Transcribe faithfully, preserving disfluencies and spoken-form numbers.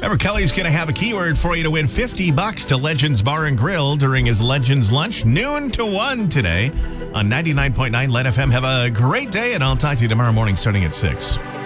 Remember, Kelly's going to have a keyword for you to win fifty bucks to Legends Bar and Grill during his Legends Lunch, noon to one today on ninety-nine point nine L E D F M. Have a great day, and I'll talk to you tomorrow morning starting at six.